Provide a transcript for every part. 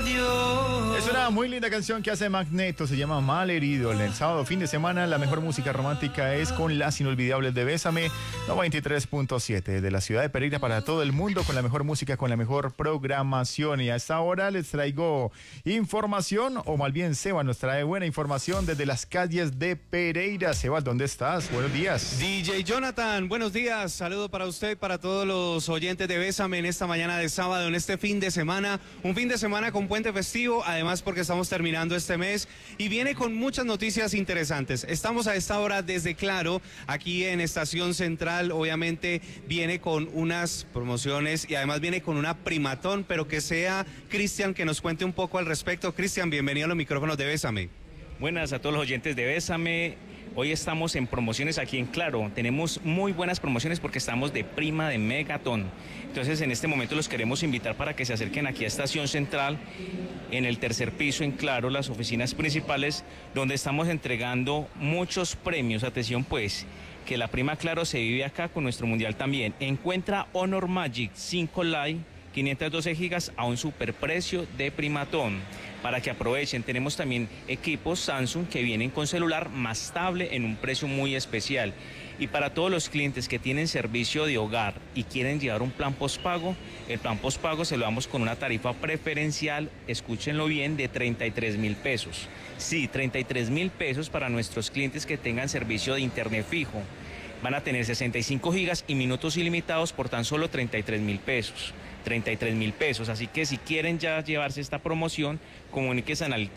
adiós. Es una muy linda canción que hace Magneto, se llama Malherido. El sábado, fin de semana, la mejor música romántica es con las inolvidables de Bésame, 93.7, de la ciudad de Pereira para todo el mundo, con la mejor música, con la mejor programación. Y a esta hora les traigo información, o más bien Seba nos trae buena información desde las calles de Pereira. Seba, ¿dónde estás? Buenos días. DJ Jonathan, buenos días. Saludo para usted y para todos los oyentes de Bésame en esta mañana de sábado, en este fin de semana. Un fin de semana con puente festivo, además porque estamos terminando este mes y viene con muchas noticias interesantes. Estamos a esta hora desde Claro, aquí en Estación Central. Obviamente viene con unas promociones y además viene con una primatón, pero que sea Cristian que nos cuente un poco al respecto. Cristian, bienvenido a los micrófonos de Bésame. Buenas a todos los oyentes de Bésame. Hoy estamos en promociones aquí en Claro. Tenemos muy buenas promociones porque estamos de prima de Megatón. Entonces en este momento los queremos invitar para que se acerquen aquí a Estación Central, en el tercer piso en Claro, las oficinas principales, donde estamos entregando muchos premios. Atención pues, que la prima Claro se vive acá con nuestro mundial también. Encuentra Honor Magic 5 Lite, 512 gigas a un superprecio de primatón. Para que aprovechen, tenemos también equipos Samsung que vienen con celular más estable en un precio muy especial. Y para todos los clientes que tienen servicio de hogar y quieren llevar un plan postpago, el plan postpago se lo damos con una tarifa preferencial, escúchenlo bien, de 33.000 pesos. Sí, 33.000 pesos para nuestros clientes que tengan servicio de internet fijo. Van a tener 65 gigas y minutos ilimitados por tan solo 33.000 pesos. 33.000 pesos, así que si quieren ya llevarse esta promoción, comuníquense al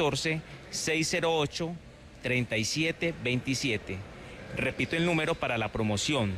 314-608-3727. Repito el número para la promoción,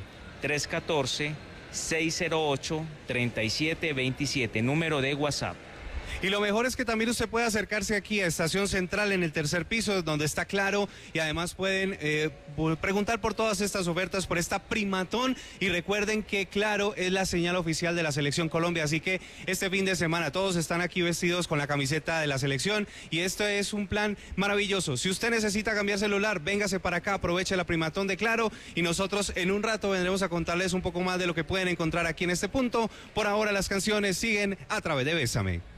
314-608-3727, número de WhatsApp. Y lo mejor es que también usted puede acercarse aquí a Estación Central en el tercer piso, donde está Claro, y además pueden preguntar por todas estas ofertas, por esta primatón, y recuerden que Claro es la señal oficial de la Selección Colombia, así que este fin de semana todos están aquí vestidos con la camiseta de la selección, y esto es un plan maravilloso. Si usted necesita cambiar celular, véngase para acá, aproveche la primatón de Claro, y nosotros en un rato vendremos a contarles un poco más de lo que pueden encontrar aquí en este punto. Por ahora las canciones siguen a través de Bésame.